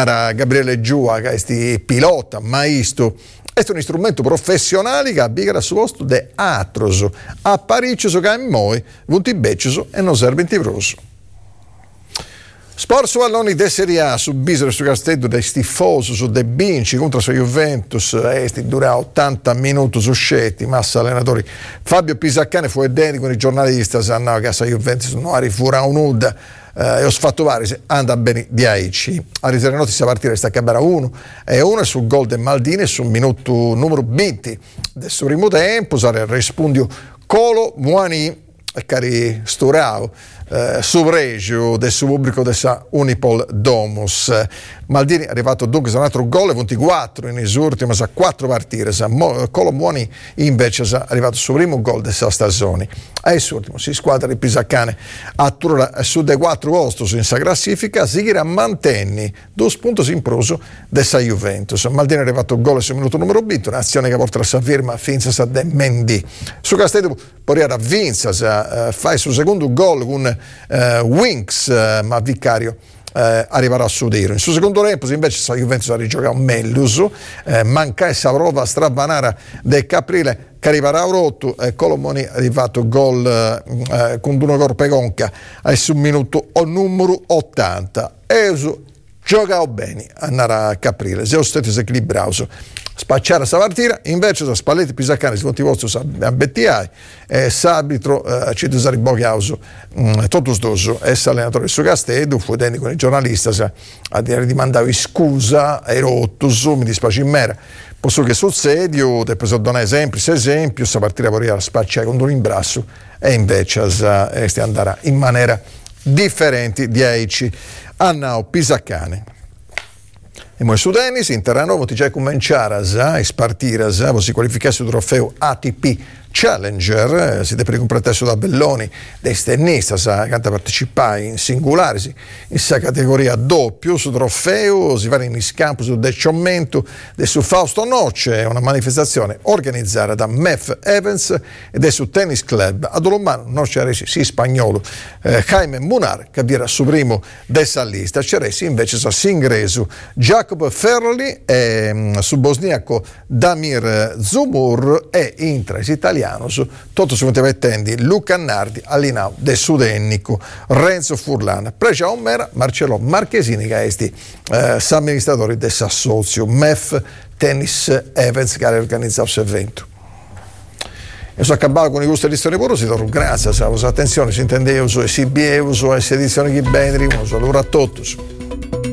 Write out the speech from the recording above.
nara Gabriele Giua, che è pilota, maestro. È un strumento professionale che abbiega su posto de atros. A Parigi so che noi, vunti becciso e non serve in tivroso. Sport su Alloni de Serie A, su Bisero e su Castello, dei tifosi, su De Binci contro su Juventus, dura 80 minuti su scetti, massa allenatori. Fabio Pisaccane fu identico con i giornalisti, sanno che a Juventus non arriva un'uda. E ho fatto vari, anda bene di Aici. A riserva noti si partire sta Cabara 1 e 1 sul gol del Maldini sul minuto numero 20 del suo primo tempo, sarà rispondio Colo Muani e cari Sturao. Sovregio del suo pubblico della Unipol Domus. Maldini è arrivato dunque a un altro gol, 24 in esordio, ma a 4 partite. Colomuoni invece è arrivato sul primo gol della stagione. A esordio, si squadra di Pisaccane a su dei 4 posti in sa classifica, si gira mantenni 2 punti in proso della Juventus. Maldini è arrivato il gol sul minuto numero 20, un'azione che porta la sua firma Finza de Mendy. Su Castello poi a Vinza fa il suo secondo gol con Winks, ma Vicario arriverà a sudire. In suo secondo tempo invece la Juventus ha rigiocato meglio, manca essa prova stravanara del Caprile che arriverà a rotto, Colomoni è arrivato gol con uno corpo conca sul minuto numero 80 e giocavo bene andare a Caprile, se ho stato equilibrato spacciare questa partita, invece da Spalletti Pisaccani si motivò a BTI e s'arbitro ci usare Bogauso tutto stoso e s'allenatore su Castello fu dentro con i giornalisti a dire di mandare scusa ai rotto mi dispiace in mera posso che sul sedio te posso dare esempio questa partita vorrei spacciare con un imbrasso e invece andrà in maniera differente di Aici Annao Pisaccani. E poi su tennis, in terreno ti già cominciare a spartire, si qualificare sul trofeo ATP Challenger, si deve pretesto da Belloni, dei tennisti, che partecipare in singolare, in questa categoria doppio, su trofeo, si va in scampo sul deciomento del su Fausto Noce, una manifestazione organizzata da Mef Evans ed è su Tennis Club. A Dolomano non c'era sì spagnolo Jaime Munar, che era su primo dessa lista, c'era invece su ingreso Jacob Ferroli e su bosniaco Damir Zumur e intres italiano. Tutto su mettendi Luca Nardi, Alinao del Sudennico, Renzo Furlan, Precia Omera, Marcello Marchesini che è amministratore del Sassozio MEF Tennis Events che ha organizzato questo evento. Io sono accabato con i gusti di storia puro, si torno grazie alla vostra attenzione, si intende uso e si bie uso e edizione che bene, un saluto a tutti.